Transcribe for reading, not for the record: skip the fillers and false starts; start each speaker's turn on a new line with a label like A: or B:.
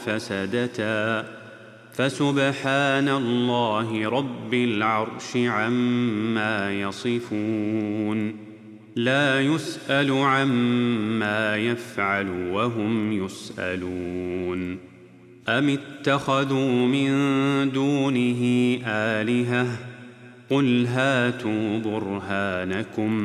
A: فسدتا فسبحان الله رب العرش عما يصفون لا يسأل عما يفعل وهم يسألون أم اتخذوا من دونه آلهة قل هاتوا برهانكم